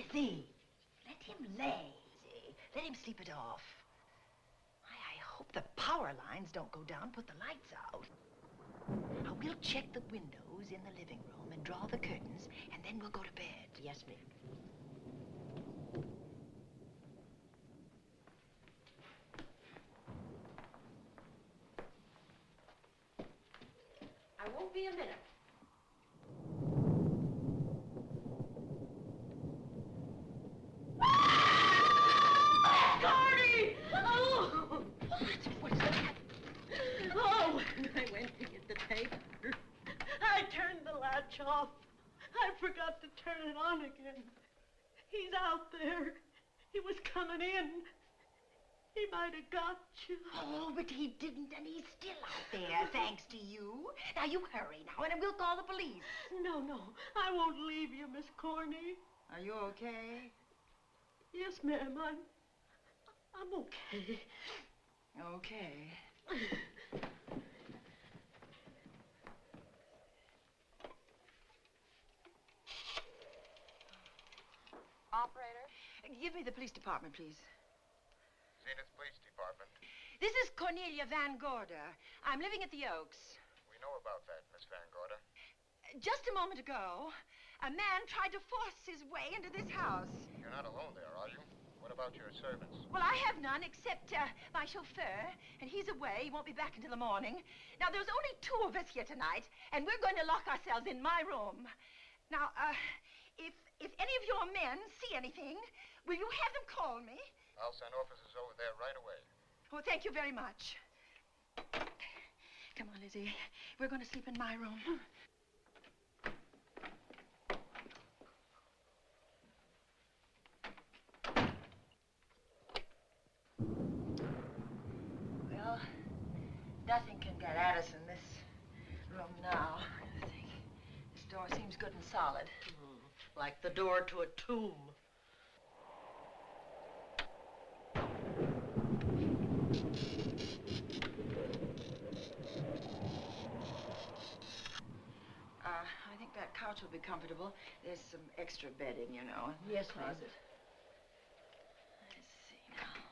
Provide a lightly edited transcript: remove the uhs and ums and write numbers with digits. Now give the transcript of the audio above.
Lizzie, let him lazy. Let him sleep it off. I hope the power lines don't go down, put the lights out. Now, we'll check the windows in the living room and draw the curtains, and then we'll go to bed. Yes, ma'am. I won't be a minute. Gordy! Oh! What's that? Oh, when I went to get the tape, I turned the latch off. I forgot to turn it on again. He's out there. He was coming in. He might have got you. Oh, but he didn't, and he's still out there, thanks to you. Now, you hurry now, and we'll call the police. No, I won't leave you, Miss Corny. Are you okay? Yes, ma'am, I'm okay. Okay. Operator? Give me the police department, please. Zenith Police Department. This is Cornelia Van Gorder. I'm living at the Oaks. We know about that, Miss Van Gorder. Just a moment ago, a man tried to force his way into this house. You're not alone there, are you? What about your servants? Well, I have none except my chauffeur, and he's away. He won't be back until the morning. Now, there's only 2 of us here tonight, and we're going to lock ourselves in my room. Now, if any of your men see anything, will you have them call me? I'll send officers over there right away. Oh, thank you very much. Come on, Lizzie. We're going to sleep in my room. Well, nothing can get at us in this room now. I think this door seems good and solid. Like the door to a tomb. I think that couch will be comfortable. There's some extra bedding, you know. Yes, ma'am. Closet.